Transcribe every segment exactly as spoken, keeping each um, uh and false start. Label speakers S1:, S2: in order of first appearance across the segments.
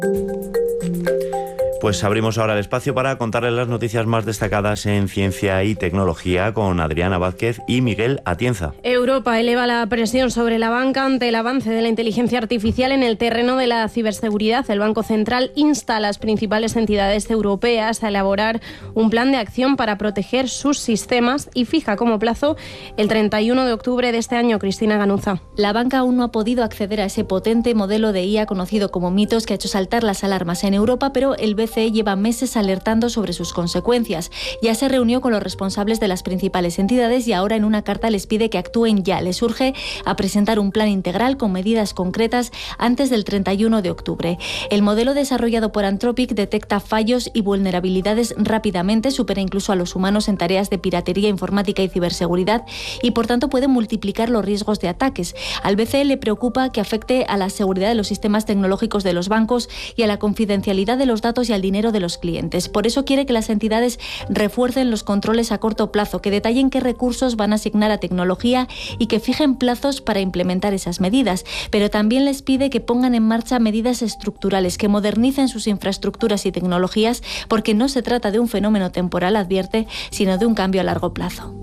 S1: Pues abrimos ahora el espacio para contarles las noticias más destacadas en ciencia y tecnología con Adriana Vázquez y Miguel Atienza.
S2: Europa eleva la presión sobre la banca ante el avance de la inteligencia artificial en el terreno de la ciberseguridad. El Banco Central insta a las principales entidades europeas a elaborar un plan de acción para proteger sus sistemas y fija como plazo el treinta y uno de octubre de este año. Cristina Ganuza.
S3: La banca aún no ha podido acceder a ese potente modelo de I A conocido como Mitos, que ha hecho saltar las alarmas en Europa, pero el B C E lleva meses alertando sobre sus consecuencias. Ya se reunió con los responsables de las principales entidades y ahora en una carta les pide que actúen ya. Les urge a presentar un plan integral con medidas concretas antes del treinta y uno de octubre. El modelo desarrollado por Anthropic detecta fallos y vulnerabilidades rápidamente, supera incluso a los humanos en tareas de piratería informática y ciberseguridad y por tanto puede multiplicar los riesgos de ataques. Al B C E le preocupa que afecte a la seguridad de los sistemas tecnológicos de los bancos y a la confidencialidad de los datos y al dinero de los clientes. Por eso quiere que las entidades refuercen los controles a corto plazo, que detallen qué recursos van a asignar a tecnología y que fijen plazos para implementar esas medidas. Pero también les pide que pongan en marcha medidas estructurales, que modernicen sus infraestructuras y tecnologías, porque no se trata de un fenómeno temporal, advierte, sino de un cambio a largo plazo.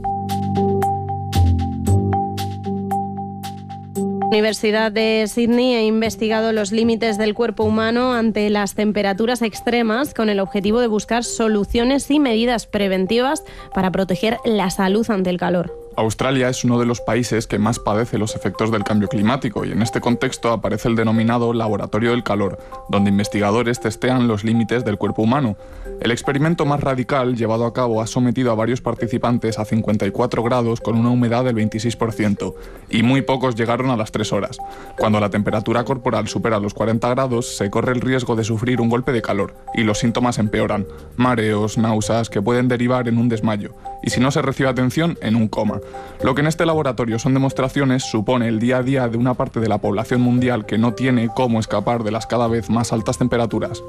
S2: La Universidad de Sydney ha investigado los límites del cuerpo humano ante las temperaturas extremas con el objetivo de buscar soluciones y medidas preventivas para proteger la salud ante el calor.
S4: Australia es uno de los países que más padece los efectos del cambio climático y en este contexto aparece el denominado Laboratorio del Calor, donde investigadores testean los límites del cuerpo humano. El experimento más radical llevado a cabo ha sometido a varios participantes a cincuenta y cuatro grados con una humedad del veintiséis por ciento y muy pocos llegaron a las tres horas. Cuando la temperatura corporal supera los cuarenta grados, se corre el riesgo de sufrir un golpe de calor y los síntomas empeoran: mareos, náuseas que pueden derivar en un desmayo y, si no se recibe atención, en un coma. Lo que en este laboratorio son demostraciones supone el día a día de una parte de la población mundial que no tiene cómo escapar de las cada vez más altas temperaturas.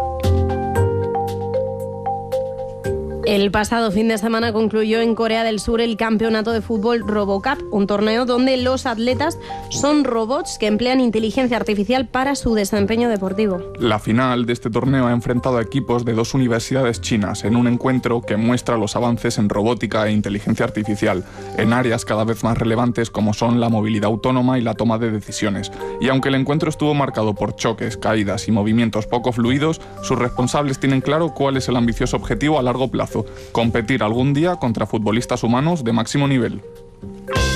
S2: El pasado fin de semana concluyó en Corea del Sur el campeonato de fútbol RoboCup, un torneo donde los atletas son robots que emplean inteligencia artificial para su desempeño deportivo.
S4: La final de este torneo ha enfrentado a equipos de dos universidades chinas en un encuentro que muestra los avances en robótica e inteligencia artificial, en áreas cada vez más relevantes como son la movilidad autónoma y la toma de decisiones. Y aunque el encuentro estuvo marcado por choques, caídas y movimientos poco fluidos, sus responsables tienen claro cuál es el ambicioso objetivo a largo plazo: competir algún día contra futbolistas humanos de máximo nivel.